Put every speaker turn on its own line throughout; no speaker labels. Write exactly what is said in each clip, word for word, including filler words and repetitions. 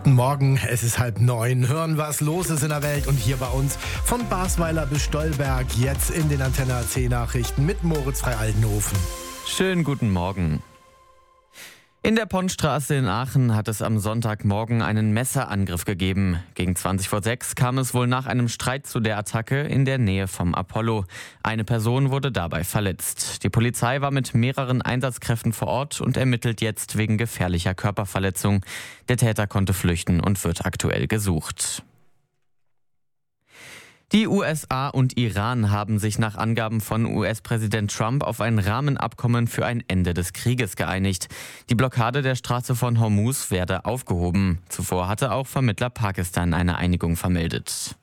Guten Morgen, es ist halb neun. Hören, was los ist in der Welt und hier bei uns von Basweiler bis Stolberg. Jetzt in den Antenne A C Nachrichten mit Moritz Frei-Aldenhofen.
Schönen guten Morgen. In der Pontstraße in Aachen hat es am Sonntagmorgen einen Messerangriff gegeben. Gegen zwanzig vor sechs kam es wohl nach einem Streit zu der Attacke in der Nähe vom Apollo. Eine Person wurde dabei verletzt. Die Polizei war mit mehreren Einsatzkräften vor Ort und ermittelt jetzt wegen gefährlicher Körperverletzung. Der Täter konnte flüchten und wird aktuell gesucht. Die U S A und Iran haben sich nach Angaben von U S-Präsident Trump auf ein Rahmenabkommen für ein Ende des Krieges geeinigt. Die Blockade der Straße von Hormuz werde aufgehoben. Zuvor hatte auch Vermittler Pakistan eine Einigung vermeldet.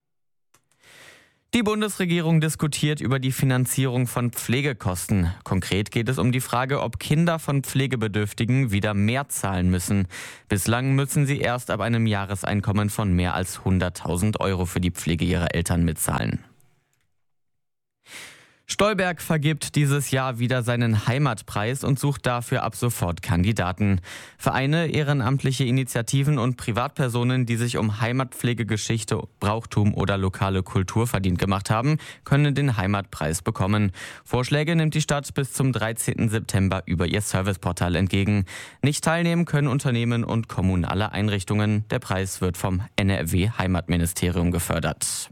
Die Bundesregierung diskutiert über die Finanzierung von Pflegekosten. Konkret geht es um die Frage, ob Kinder von Pflegebedürftigen wieder mehr zahlen müssen. Bislang müssen sie erst ab einem Jahreseinkommen von mehr als hunderttausend Euro für die Pflege ihrer Eltern mitzahlen. Stolberg vergibt dieses Jahr wieder seinen Heimatpreis und sucht dafür ab sofort Kandidaten. Vereine, ehrenamtliche Initiativen und Privatpersonen, die sich um Heimatpflegegeschichte, Brauchtum oder lokale Kultur verdient gemacht haben, können den Heimatpreis bekommen. Vorschläge nimmt die Stadt bis zum dreizehnten September über ihr Serviceportal entgegen. Nicht teilnehmen können Unternehmen und kommunale Einrichtungen. Der Preis wird vom N R W-Heimatministerium gefördert.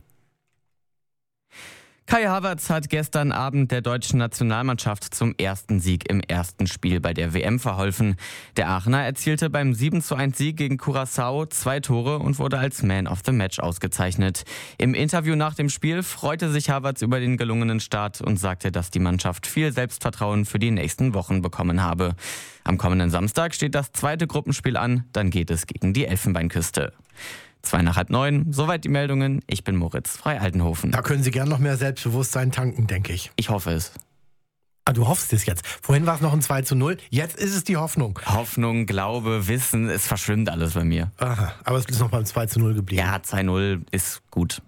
Kai Havertz hat gestern Abend der deutschen Nationalmannschaft zum ersten Sieg im ersten Spiel bei der W M verholfen. Der Aachener erzielte beim sieben zu eins Sieg gegen Curaçao zwei Tore und wurde als Man of the Match ausgezeichnet. Im Interview nach dem Spiel freute sich Havertz über den gelungenen Start und sagte, dass die Mannschaft viel Selbstvertrauen für die nächsten Wochen bekommen habe. Am kommenden Samstag steht das zweite Gruppenspiel an, dann geht es gegen die Elfenbeinküste. Zwei nach halb neun, soweit die Meldungen. Ich bin Moritz Frei-Aldenhofen.
Da können Sie gern noch mehr Selbstbewusstsein tanken, denke ich.
Ich hoffe es.
Ah, du hoffst es jetzt. Vorhin war es noch ein zwei zu null, jetzt ist es die Hoffnung.
Hoffnung, Glaube, Wissen, es verschwimmt alles bei mir.
Aha, aber es ist noch beim zwei zu null geblieben.
Ja, zwei null ist gut.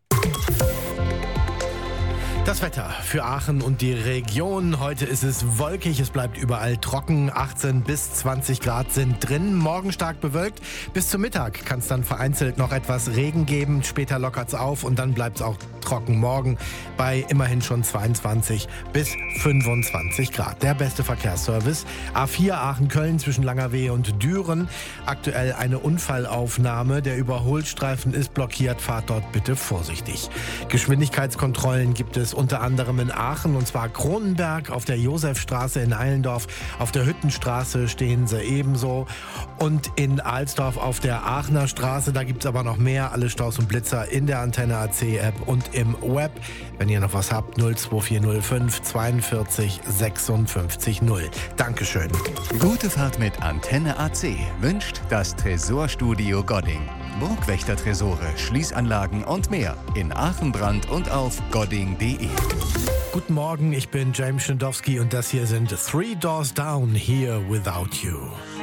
Das Wetter für Aachen und die Region. Heute ist es wolkig, es bleibt überall trocken. achtzehn bis zwanzig Grad sind drin. Morgen stark bewölkt. Bis zum Mittag kann es dann vereinzelt noch etwas Regen geben. Später lockert es auf und dann bleibt es auch trocken. Morgen bei immerhin schon zweiundzwanzig bis fünfundzwanzig Grad. Der beste Verkehrsservice. A vier Aachen-Köln zwischen Langerwehe und Düren. Aktuell eine Unfallaufnahme. Der Überholstreifen ist blockiert. Fahrt dort bitte vorsichtig. Geschwindigkeitskontrollen gibt es unter anderem in Aachen, und zwar Kronenberg, auf der Josefstraße in Eilendorf, auf der Hüttenstraße stehen sie ebenso und in Alsdorf auf der Aachener Straße. Da gibt es aber noch mehr, alle Staus und Blitzer in der Antenne A C App und im Web. Wenn ihr noch was habt, null zwei vier null fünf zweiundvierzig sechsundfünfzig null. Dankeschön.
Gute Fahrt mit Antenne A C wünscht das Tresorstudio Godding. Burgwächter-Tresore, Schließanlagen und mehr in Aachen, Brand und auf godding punkt de.
Guten Morgen, ich bin James Schindowski und das hier sind Three Doors Down, Here Without You.